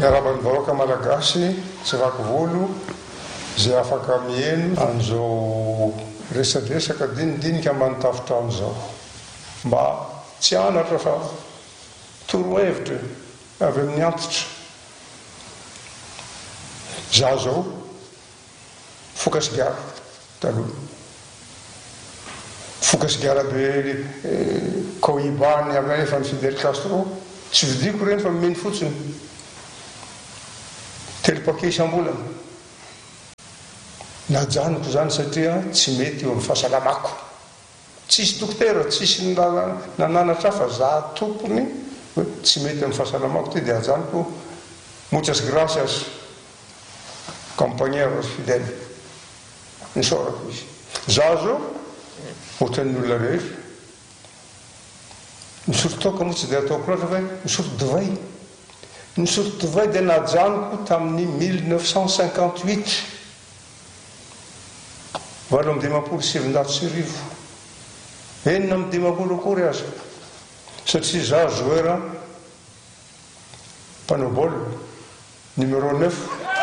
Miarabany vahoaka malagasy tsy vaky volo zay afaka mieno an'izao resadresaka dinidinika manontafitra an'izao mba tsy anatra fa torohevitra avy amin'ny antitra. Za zao fokasigara taloha fokasigara be cohibany avy efa ny Fidel Castro tsy vidiko reny fa mimeny fotsiny 3 paquet isam-bolana. Najanoko zany satria tsy mety eo amin'ny fahasalamako. Tsisy dokotera, tsisy nananatra fa za tompony hoe tsy mety amin'ny fahasalamako ty dia ajanoko. Muchas gracias compañeros Fidel. Nisorako izy. Za zao ohatran'ny olona rehetra nisoroko toka moa tsy dia ataoko loatra fa nisoroko divay. Nisoroko divay dia najanoko tamin'ny 1958 8,700 enina amin'ny 10 akory azy satria za joueur mpanao baolina numéro 9